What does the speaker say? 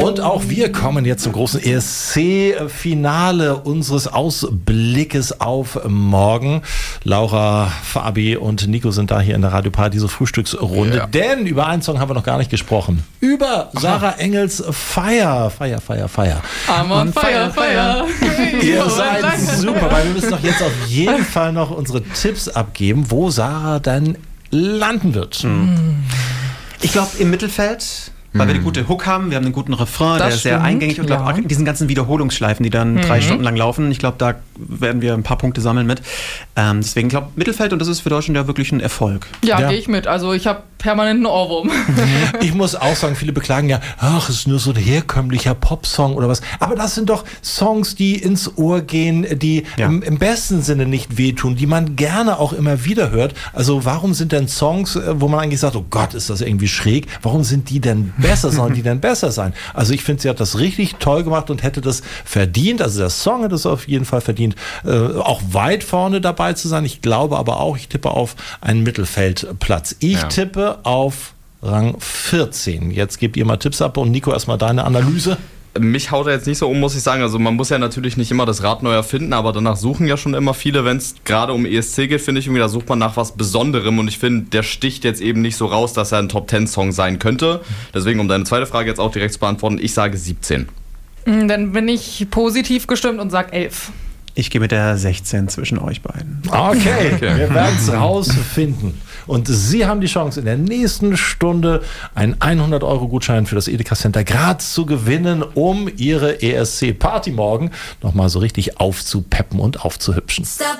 Und auch wir kommen jetzt zum großen ESC-Finale unseres Ausblickes auf morgen. Laura, Fabi und Nico sind da hier in der Radio Paradiso Frühstücksrunde. Ja. Denn über einen Song haben wir noch gar nicht gesprochen. Über Sarah Engels Fire. I'm on fire. Ihr seid super, weil wir müssen doch jetzt auf jeden Fall noch unsere Tipps abgeben, wo Sarah dann landen wird. Ich glaube im Mittelfeld, weil wir eine gute Hook haben, wir haben einen guten Refrain, der ist sehr eingängig und glaube diesen ganzen Wiederholungsschleifen, die dann 3 Stunden lang laufen, ich glaube, da werden wir ein paar Punkte sammeln mit. Deswegen glaube ich Mittelfeld, und das ist für Deutschland ja wirklich ein Erfolg. Ja, gehe ich mit. Also ich habe permanent einen Ohrwurm. Ich muss auch sagen, viele beklagen ja, ach, es ist nur so ein herkömmlicher Popsong oder was. Aber das sind doch Songs, die ins Ohr gehen, die im besten Sinne nicht wehtun, die man gerne auch immer wieder hört. Also warum sind denn Songs, wo man eigentlich sagt, oh Gott, ist das irgendwie schräg, warum sind die denn besser, sollen die denn besser sein? Also ich finde, sie hat das richtig toll gemacht und hätte das verdient, also der Song hat es auf jeden Fall verdient, auch weit vorne dabei zu sein. Ich glaube aber auch, ich tippe auf einen Mittelfeldplatz. Ich tippe auf Rang 14. Jetzt gebt ihr mal Tipps ab und Nico, erstmal deine Analyse. Mich haut er jetzt nicht so muss ich sagen. Also man muss ja natürlich nicht immer das Rad neu erfinden, aber danach suchen ja schon immer viele, wenn es gerade um ESC geht, finde ich irgendwie, da sucht man nach was Besonderem und ich finde, der sticht jetzt eben nicht so raus, dass er ein Top-10-Song sein könnte. Deswegen, um deine zweite Frage jetzt auch direkt zu beantworten, ich sage 17. Dann bin ich positiv gestimmt und sage 11. Ich gehe mit der 16 zwischen euch beiden. Okay. Wir werden es rausfinden. Und Sie haben die Chance, in der nächsten Stunde einen 100-Euro-Gutschein für das Edeka Center Graz zu gewinnen, um Ihre ESC-Party morgen nochmal so richtig aufzupeppen und aufzuhübschen.